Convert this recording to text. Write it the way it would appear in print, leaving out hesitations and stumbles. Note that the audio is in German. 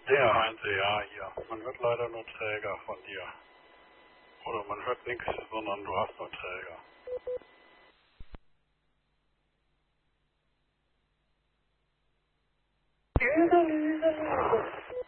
Der Heinze, ja, hier. Man hört leider nur Träger von dir. Oder man hört nichts, sondern du hast nur Träger.